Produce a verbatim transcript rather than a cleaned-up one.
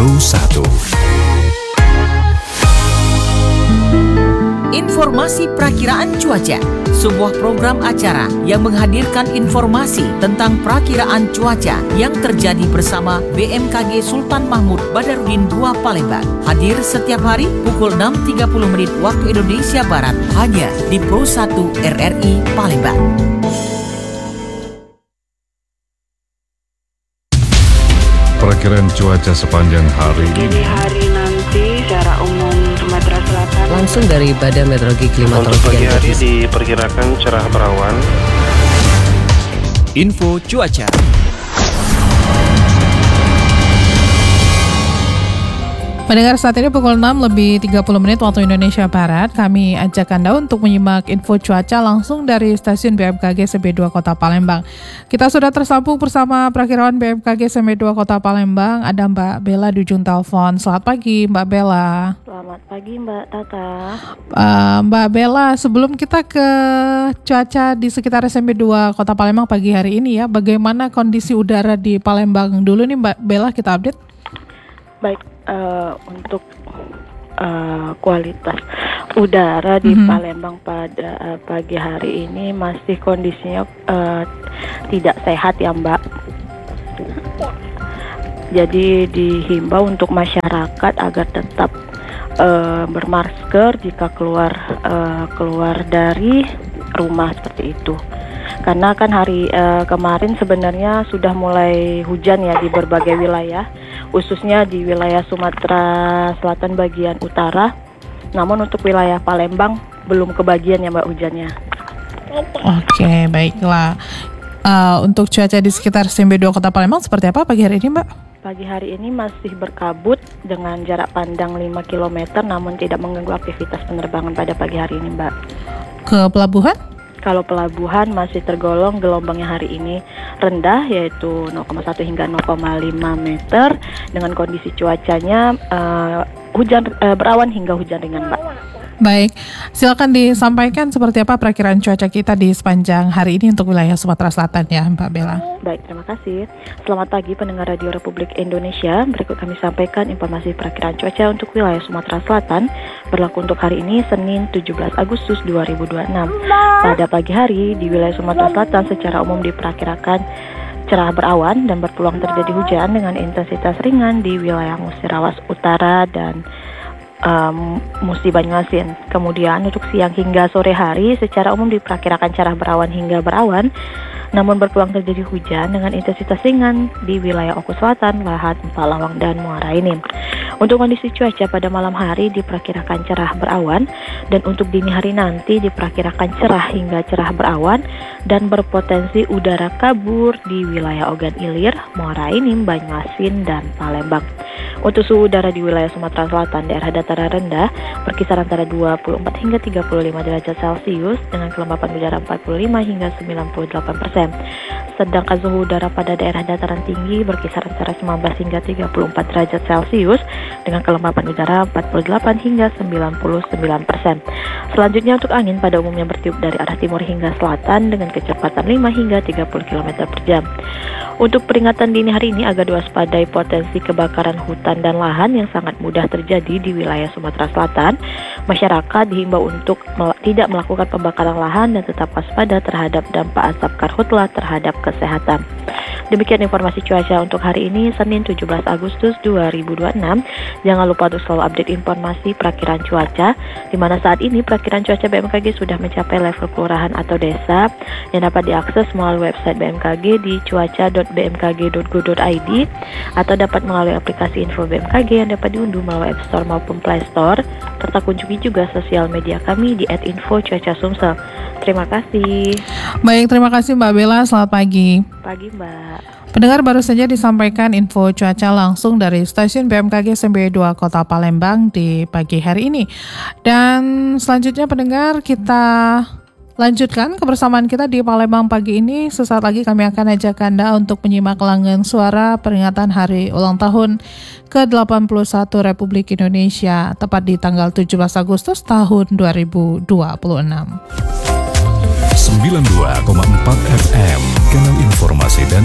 Pro satu. Informasi Prakiraan Cuaca, sebuah program acara yang menghadirkan informasi tentang prakiraan cuaca yang terjadi bersama B M K G Sultan Mahmud Badarudin dua Palembang. Hadir setiap hari pukul enam tiga puluh menit waktu Indonesia Barat hanya di Pro satu R R I Palembang. Perakiraan cuaca sepanjang hari. Jadi hari nanti secara umum Sumatera Selatan langsung dari Badan Meteorologi Klimatologi. Untuk pagi hari diperkirakan cerah berawan. Info cuaca. Pendengar, saat ini pukul enam lebih tiga puluh menit waktu Indonesia Barat. Kami ajak Anda untuk menyimak info cuaca langsung dari stasiun B M K G S M B dua Kota Palembang. Kita sudah tersambung bersama Prakirawan B M K G S M B dua Kota Palembang. Ada Mbak Bella di ujung telepon. Selamat pagi Mbak Bella. Selamat pagi Mbak Tata. Uh, Mbak Bella, sebelum kita ke cuaca di sekitar S M B dua Kota Palembang pagi hari ini ya, bagaimana kondisi udara di Palembang dulu nih Mbak Bella, kita update. Baik, uh, untuk uh, kualitas udara di mm-hmm. Palembang pada uh, pagi hari ini masih kondisinya uh, tidak sehat ya Mbak. Jadi dihimbau untuk masyarakat agar tetap uh, bermasker jika keluar uh, keluar dari rumah seperti itu. Karena kan hari uh, kemarin sebenarnya sudah mulai hujan ya di berbagai wilayah, khususnya di wilayah Sumatera Selatan bagian utara. Namun untuk wilayah Palembang belum kebagian ya Mbak hujannya. Oke, baiklah. Uh, untuk cuaca di sekitar S M B dua Kota Palembang seperti apa pagi hari ini Mbak? Pagi hari ini masih berkabut dengan jarak pandang lima kilometer namun tidak mengganggu aktivitas penerbangan pada pagi hari ini Mbak. Ke pelabuhan? Kalau pelabuhan masih tergolong gelombangnya hari ini rendah, yaitu nol koma satu hingga nol koma lima meter dengan kondisi cuacanya uh, hujan uh, berawan hingga hujan ringan Mbak. Baik, silakan disampaikan seperti apa perakiraan cuaca kita di sepanjang hari ini untuk wilayah Sumatera Selatan ya Mbak Bella. Baik, terima kasih. Selamat pagi pendengar Radio Republik Indonesia. Berikut kami sampaikan informasi perakiraan cuaca untuk wilayah Sumatera Selatan berlaku untuk hari ini Senin tujuh belas Agustus dua ribu dua puluh enam. Pada pagi hari di wilayah Sumatera Selatan secara umum diperkirakan cerah berawan dan berpeluang terjadi hujan dengan intensitas ringan di wilayah Musirawas Utara dan Um, Musi Banyuasin. Kemudian untuk siang hingga sore hari secara umum diperkirakan cerah berawan hingga berawan, namun berpeluang terjadi hujan dengan intensitas ringan di wilayah Oku Selatan, Lahat, Empalawang, dan Muara Enim. Untuk kondisi cuaca pada malam hari diperkirakan cerah berawan dan untuk dini hari nanti diperkirakan cerah hingga cerah berawan dan berpotensi udara kabur di wilayah Ogan Ilir, Muara Enim, Banyuasin, dan Palembang. Untuk suhu udara di wilayah Sumatera Selatan, daerah dataran rendah berkisar antara dua puluh empat hingga tiga puluh lima derajat Celcius dengan kelembapan udara empat puluh lima hingga sembilan puluh delapan persen. Sedangkan suhu udara pada daerah dataran tinggi berkisar antara sembilan belas hingga tiga puluh empat derajat Celcius dengan kelembapan udara empat puluh delapan hingga sembilan puluh sembilan persen. Selanjutnya untuk angin pada umumnya bertiup dari arah timur hingga selatan dengan kecepatan lima hingga tiga puluh kilometer per jam. Untuk peringatan dini hari ini agar diwaspadai potensi kebakaran hutan dan lahan yang sangat mudah terjadi di wilayah Sumatera Selatan, masyarakat dihimbau untuk mel- tidak melakukan pembakaran lahan dan tetap waspada terhadap dampak asap karhutla terhadap kesehatan. Demikian informasi cuaca untuk hari ini Senin tujuh belas Agustus dua ribu dua puluh enam. Jangan lupa untuk selalu update informasi perakiraan cuaca, di mana saat ini perakiraan cuaca B M K G sudah mencapai level kelurahan atau desa yang dapat diakses melalui website B M K G di cuaca dot b m k g dot go dot i d atau dapat melalui aplikasi info B M K G yang dapat diunduh melalui App Store maupun Play Store, serta kunjungi juga sosial media kami di et info cuaca sumsel. Terima kasih. Baik, terima kasih Mbak Bella. Selamat pagi. Pagi Mbak. Pendengar, baru saja disampaikan info cuaca langsung dari stasiun B M K G S M B dua Kota Palembang di pagi hari ini. Dan selanjutnya pendengar, kita lanjutkan kebersamaan kita di Palembang pagi ini. Sesaat lagi kami akan ajak Anda untuk menyimak langgang suara peringatan hari ulang tahun ke delapan puluh satu Republik Indonesia, tepat di tanggal tujuh belas Agustus tahun dua ribu dua puluh enam. sembilan puluh dua koma empat F M, kanal informasi dan